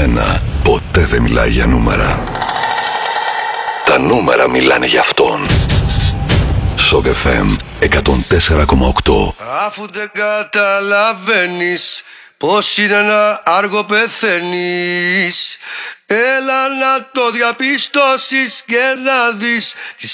μένα ποτέ δεν μιλάει για νούμερα. Τα νούμερα μιλάνε για αυτόν. Shock FM 104,8. Αφού δεν καταλαβαίνεις πως είναι να άργο πεθαίνεις, έλα να το διαπιστώσεις και να δεις τις